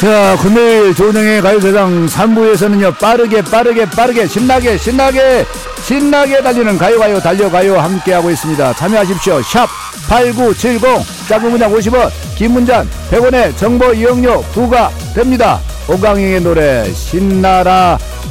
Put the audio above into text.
자, 금요일 조정의 가요세상 3부에서는요 빠르게 신나게 달리는 가요가요 달려가요 함께하고 있습니다. 참여하십시오. 샵 8970 짧은 문장 50원 긴 문장 100원의 정보 이용료 부과됩니다. 오강영의 노래 신나라